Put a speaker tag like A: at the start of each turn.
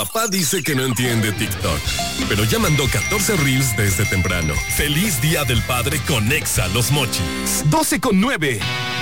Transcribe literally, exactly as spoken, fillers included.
A: Papá dice que no entiende TikTok, pero ya mandó catorce reels desde temprano. Feliz Día del Padre con Exa Los Mochis.
B: doce con nueve.